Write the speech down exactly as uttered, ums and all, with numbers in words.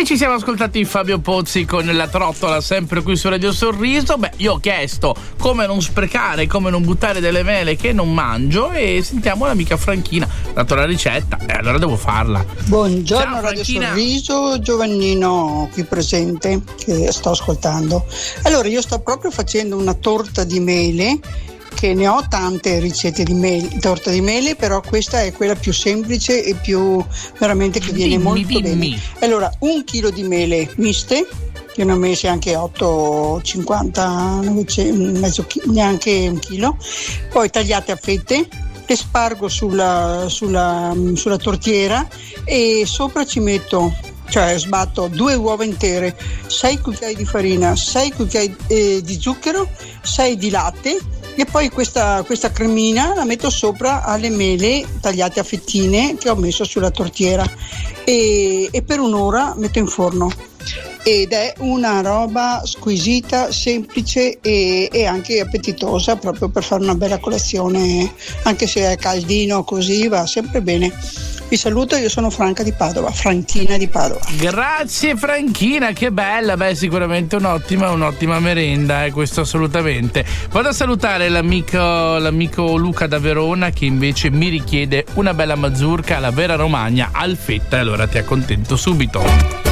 ci siamo ascoltati Fabio Pozzi con La Trottola, sempre qui su Radio Sorriso. Beh, io ho chiesto come non sprecare, come non buttare delle mele che non mangio, e sentiamo l'amica Franchina. Ha dato la ricetta e allora devo farla. Buongiorno. Ciao, Radio Franchina. Sorriso, Giovannino qui presente che sto ascoltando. Allora, io sto proprio facendo una torta di mele, che ne ho tante ricette di mele, torta di mele, però questa è quella più semplice e più veramente che viene Dimmi, molto dimmi. bene. Allora, un chilo di mele miste, che ne ho messe anche otto cinquanta, mezzo chilo, neanche un chilo, poi tagliate a fette, le spargo sulla, sulla, sulla tortiera e sopra ci metto, cioè sbatto due uova intere, sei cucchiai di farina, sei cucchiai eh, di zucchero, sei di latte, e poi questa, questa cremina la metto sopra alle mele tagliate a fettine che ho messo sulla tortiera e, e per un'ora metto in forno. Ed è una roba squisita, semplice e, e anche appetitosa, proprio per fare una bella colazione, anche se è caldino così va sempre bene. Vi saluto, io sono Franca di Padova, Franchina di Padova. Grazie Franchina, che bella. Beh, sicuramente un'ottima, un'ottima merenda, eh, questo assolutamente. Vado a salutare l'amico, l'amico Luca da Verona, che invece mi richiede una bella mazurka alla vera Romagna al fetta, e allora ti accontento subito.